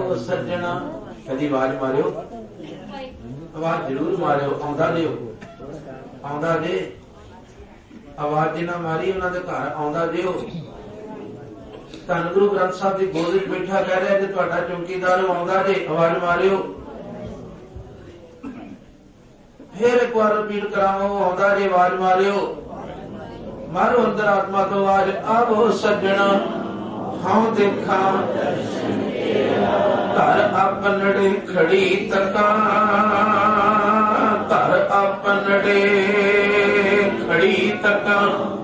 ਆਵੋ ਸੱਜਣਾ। ਕਦੀ ਆਵਾਜ਼ ਮਾਰਿਓ, ਆਵਾਜ਼ ਜ਼ਰੂਰ ਮਾਰਿਓ। ਆਉਂਦਾ ਦਿਓ, ਆਉਂਦਾ ਦੇ। ਆਵਾਜ਼ ਜਿੰਨਾ ਮਾਰੀ ਉਹਨਾਂ ਦੇ ਘਰ ਆਉਂਦਾ ਦਿਓ। ਧੰਨ ਗੁਰੂ ਗ੍ਰੰਥ ਸਾਹਿਬ ਦੀ ਗੋਦ ਵਿੱਚ ਬੈਠਾ ਕਹਿ ਰਿਹਾ ਕਿ ਤੁਹਾਡਾ ਚੌਕੀਦਾਰ ਆਉਂਦਾ ਜੇ, ਆਵਾਜ਼ ਮਾਰਿਓ। ਫੇਰ ਇੱਕ ਵਾਰ ਰਿਪੀਟ ਕਰਾਵੋ, ਆਉਂਦਾ ਜੇ, ਆਵਾਜ਼ ਮਾਰਿਓ। ਮਾਰੋ ਅੰਦਰ ਆਤਮਾ ਤੋਂ ਆਵਾਜ਼, ਆਵੋ ਸੱਜਣਾ ਹਉ ਦੇਖਾਂ ਘਰ ਆਪਨੜੇ ਖੜੀ ਤਕਾਂ, ਘਰ ਆਪਨੜੇ ਖੜੀ ਤਕਾਂ।